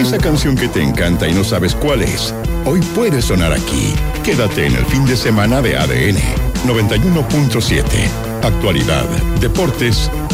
Esa canción que te encanta y no sabes cuál es, hoy puede sonar aquí. Quédate en el fin de semana de ADN 91.7. Actualidad, deportes